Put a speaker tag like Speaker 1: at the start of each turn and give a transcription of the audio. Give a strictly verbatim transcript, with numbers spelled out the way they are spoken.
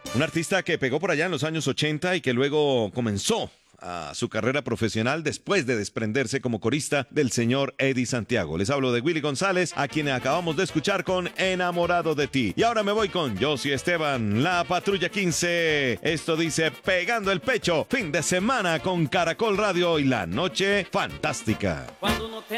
Speaker 1: Un artista que pegó por allá en los años ochenta y que luego comenzó a su carrera profesional después de desprenderse como corista del señor Eddie Santiago. Les hablo de Willy González, a quien acabamos de escuchar con Enamorado de ti. Y ahora me voy con Josie Esteban, La Patrulla quince. Esto dice Pegando el Pecho, fin de semana con Caracol Radio y la Noche Fantástica.
Speaker 2: Cuando uno te